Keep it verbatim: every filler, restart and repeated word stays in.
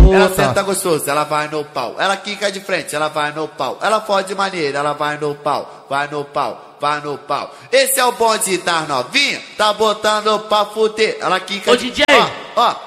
ela senta gostoso, ela vai no pau. Ela quica de frente, ela vai no pau. Ela fode maneira, ela vai no pau. Vai no pau, vai no pau. Esse é o bonde das novinha, tá botando pra fuder. Ela quica Ô, de... D J! Ó, ó.